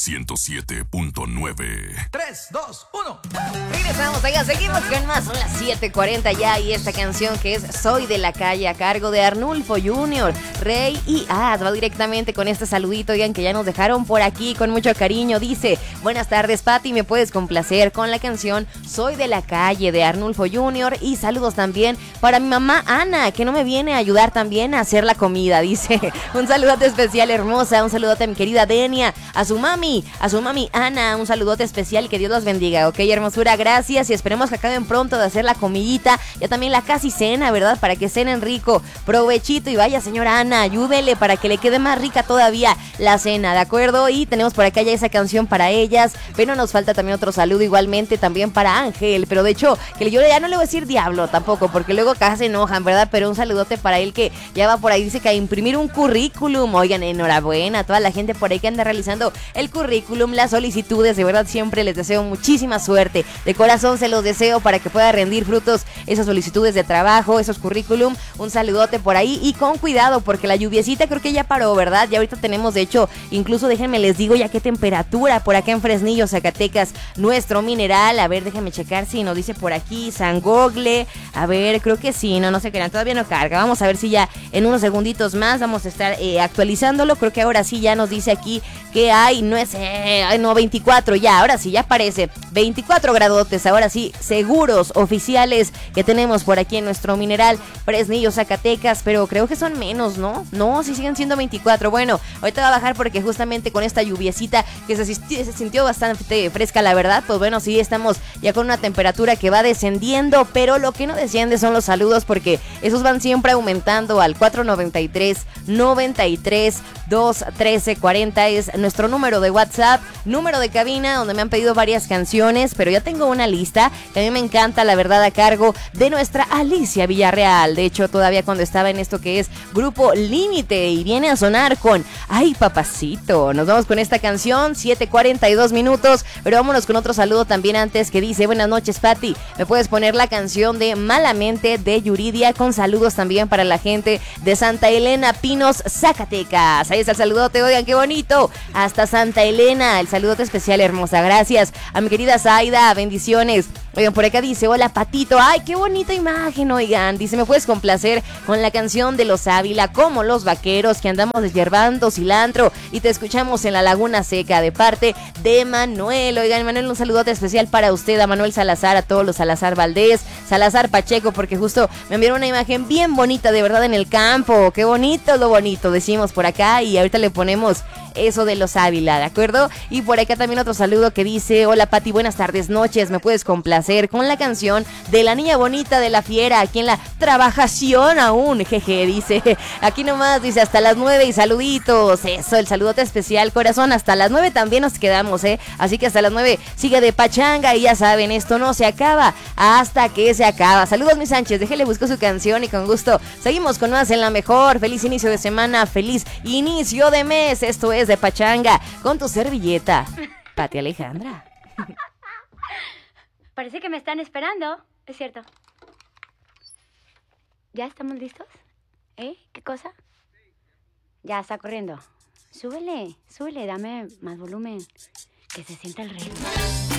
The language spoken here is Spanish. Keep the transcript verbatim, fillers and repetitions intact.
ciento siete punto nueve. tres, dos, uno. Regresamos, oiga, seguimos con más. Son las siete cuarenta ya y esta canción que es Soy de la Calle a cargo de Arnulfo junior, Rey y Az va directamente con este saludito, oigan, que ya nos dejaron por aquí con mucho cariño. Dice: buenas tardes, Pati, me puedes complacer con la canción Soy de la Calle de Arnulfo junior y saludos también para mi mamá Ana, que no me viene a ayudar también a hacer la comida. Dice: un saludote especial, hermosa, un saludote a mi querida Denia, a su mami, a su mami Ana, un saludote especial, que Dios los bendiga, ok, hermosura, gracias, y esperemos que acaben pronto de hacer la comidita, ya también la casi cena, ¿verdad? Para que cenen rico, provechito, y vaya, señora Ana, ayúdele para que le quede más rica todavía la cena, ¿de acuerdo? Y tenemos por acá ya esa canción para ellas, pero nos falta también otro saludo igualmente también para Ángel, pero de hecho, que yo ya no le voy a decir diablo tampoco, porque luego acá se enojan, ¿verdad? Pero un saludote para él que ya va por ahí, dice que a imprimir un currículum, oigan, enhorabuena a toda la gente por ahí que anda realizando el currículum, las solicitudes, de verdad siempre les deseo muchísima suerte, de corazón se los deseo para que pueda rendir frutos esas solicitudes de trabajo, esos currículum, un saludote por ahí y con cuidado porque la lluviecita creo que ya paró, ¿verdad? Ya ahorita tenemos, de hecho, incluso déjenme les digo ya qué temperatura por acá en Fresnillo, Zacatecas, nuestro mineral, a ver, déjenme checar si nos dice por aquí, San Gogle, a ver, creo que sí, no, no se crean, todavía no carga, vamos a ver si ya en unos segunditos más vamos a estar eh, actualizándolo, creo que ahora sí ya nos dice aquí que hay, no es, eh, ay, no, veinticuatro, ya, ahora sí, ya aparece, veinticuatro gradotes, ahora sí, seguros oficiales que tenemos por aquí en nuestro mineral, Fresnillo, Zacatecas, pero creo que son menos, ¿no? No, sí siguen siendo veinticuatro, bueno, ahorita va a bajar porque justamente con esta lluviecita que se, se sintió bastante fresca, la verdad, pues bueno, sí estamos ya con una temperatura que va descendiendo, pero lo que no desciende son los saludos porque esos van siempre aumentando al cuatro noventa y tres, noventa y tres, dos trece cuarenta es nuestro número de WhatsApp, número de cabina donde me han pedido varias canciones, pero ya tengo una lista que a mí me encanta, la verdad, a cargo de nuestra Alicia Villarreal, de hecho todavía cuando estaba en esto que es Grupo Límite y viene a sonar con Ay Papacito. Nos vamos con esta canción, siete cuarenta y dos minutos, pero vámonos con otro saludo también antes que dice: buenas noches, Pati, me puedes poner la canción de Malamente de Yuridia, con saludos también para la gente de Santa Elena Pinos, Zacatecas. Ahí está el saludote, oigan, qué bonito, hasta Santa Elena, el saludote especial, hermosa, gracias a mi querida Zaida, bendiciones. Oigan, por acá dice: hola, Patito, ay, qué bonita imagen, oigan, dice: me puedes complacer con la canción de los Ávila, como los vaqueros, que andamos deshierbando cilantro y te escuchamos en la Laguna Seca, de parte de Manuel. Oigan, Manuel, un saludote especial para usted, a Manuel Salazar, a todos los Salazar Valdés, Salazar Pacheco, porque justo me enviaron una imagen bien bonita, de verdad, en el campo, qué bonito, lo bonito, decimos por acá, y ahorita le ponemos eso de los Ávila, ¿de acuerdo? Y por acá también otro saludo que dice: hola, Pati, buenas tardes, noches, me puedes complacer con la canción de La Niña Bonita de la Fiera, aquí en la trabajación aún, jeje, dice, aquí nomás, dice, hasta las nueve y saluditos, eso, el saludote especial, corazón, hasta las nueve también nos quedamos, eh, así que hasta las nueve sigue de pachanga y ya saben, esto no se acaba hasta que se acaba. Saludos, mi Sánchez, déjele busco su canción y con gusto seguimos con más en la mejor. Feliz inicio de semana, feliz inicio de mes, esto es de pachanga con tu servilleta, Pati Alejandra. Parece que me están esperando, es cierto. ¿Ya estamos listos? ¿Eh? ¿Qué cosa? Ya está corriendo. Súbele, súbele, dame más volumen. Que se sienta el ritmo.